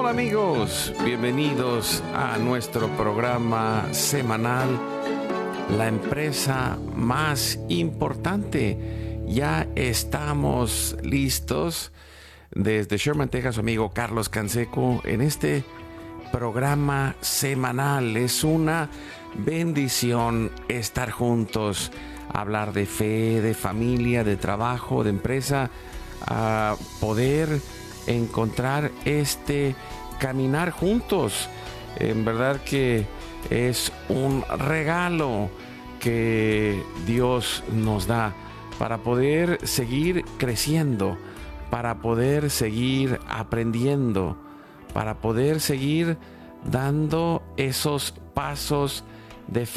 Hola amigos, bienvenidos a nuestro programa semanal, la empresa más importante. Ya estamos listos desde Sherman, Texas, su amigo Carlos Canseco, en este programa semanal. Es una bendición estar juntos, hablar de fe, de familia, de trabajo, de empresa, a poder encontrar caminar juntos. En verdad que es un regalo que Dios nos da para poder seguir creciendo, para poder seguir aprendiendo, para poder seguir dando esos pasos de fe